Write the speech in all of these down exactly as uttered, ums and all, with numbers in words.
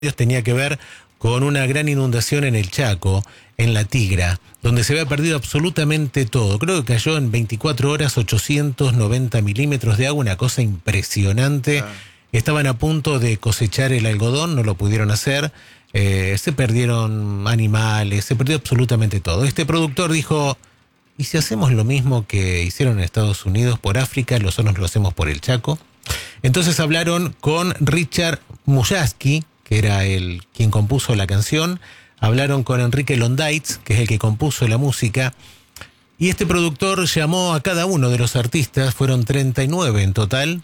tenía que ver con una gran inundación en el Chaco, en la Tigra, donde se había perdido absolutamente todo. Creo que cayó en veinticuatro horas ochocientos noventa milímetros de agua, una cosa impresionante. Ah. Estaban a punto de cosechar el algodón, no lo pudieron hacer. Eh, se perdieron animales, se perdió absolutamente todo. Este productor dijo, ¿y si hacemos lo mismo que hicieron en Estados Unidos por África, nosotros lo hacemos por el Chaco? Entonces hablaron con Richard Mujaski, que era el quien compuso la canción, hablaron con Enrique Londaitz, que es el que compuso la música, y este productor llamó a cada uno de los artistas, fueron treinta y nueve en total,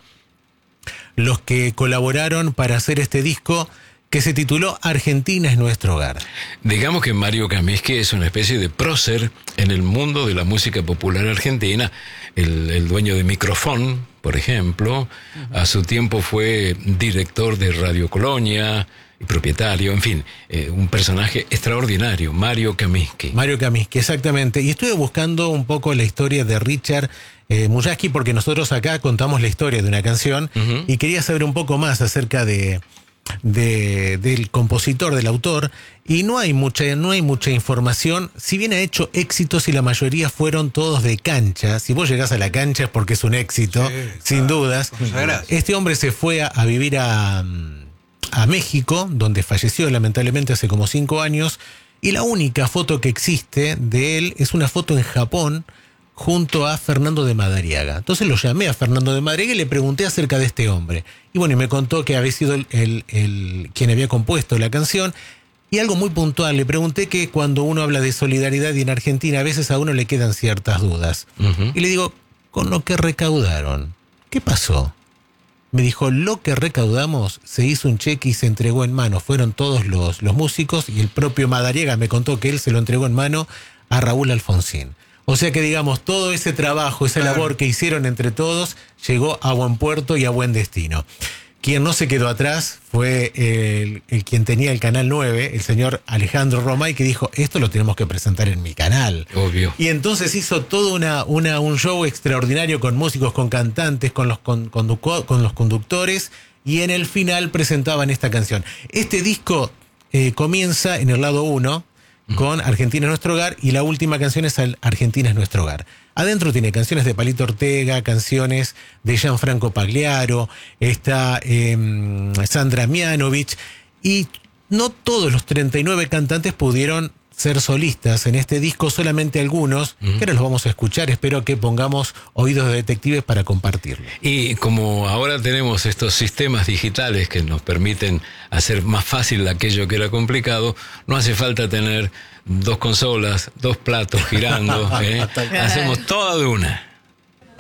los que colaboraron para hacer este disco que se tituló Argentina es nuestro hogar. Digamos que Mario Kaminski es una especie de prócer en el mundo de la música popular argentina, el, el dueño de Microfón, por ejemplo, uh-huh. A su tiempo fue director de Radio Colonia y propietario, en fin, eh, un personaje extraordinario, Mario Kaminski. Mario Kaminski, exactamente. Y estuve buscando un poco la historia de Richard eh, Mujaski, porque nosotros acá contamos la historia de una canción, uh-huh. Y quería saber un poco más acerca de... De, del compositor, del autor, y no hay mucha no hay mucha información. Si bien ha hecho éxitos y la mayoría fueron todos de cancha, si vos llegás a la cancha es porque es un éxito, sí, sin claro, dudas. Este hombre se fue a, a vivir a, a México, donde falleció lamentablemente hace como cinco años, y la única foto que existe de él es una foto en Japón junto a Fernando de Madariaga. Entonces lo llamé a Fernando de Madariaga y le pregunté acerca de este hombre. Y bueno, y me contó que había sido el, el, el quien había compuesto la canción. Y algo muy puntual, le pregunté que cuando uno habla de solidaridad y en Argentina a veces a uno le quedan ciertas dudas. Uh-huh. Y le digo, con lo que recaudaron, ¿qué pasó? Me dijo, lo que recaudamos, se hizo un cheque y se entregó en mano. Fueron todos los, los músicos y el propio Madariaga me contó que él se lo entregó en mano a Raúl Alfonsín. O sea que, digamos, todo ese trabajo, esa claro. labor que hicieron entre todos, llegó a buen puerto y a buen destino. Quien no se quedó atrás fue el, el quien tenía el Canal nueve, el señor Alejandro Romay, que dijo, esto lo tenemos que presentar en mi canal. Obvio. Y entonces hizo todo una, una, un show extraordinario con músicos, con cantantes, con los, con, conduco, con los conductores, y en el final presentaban esta canción. Este disco eh, comienza en el lado uno, con Argentina es nuestro hogar, y la última canción es Argentina es nuestro hogar. Adentro tiene canciones de Palito Ortega, canciones de Gianfranco Pagliaro, está eh, Sandra Mianovich, y no todos los treinta y nueve cantantes pudieron ser solistas en este disco, solamente algunos, uh-huh. que ahora los vamos a escuchar. Espero que pongamos oídos de detectives para compartirlo. Y como ahora tenemos estos sistemas digitales que nos permiten hacer más fácil aquello que era complicado, no hace falta tener dos consolas, dos platos girando, ¿eh? Hacemos toda de una.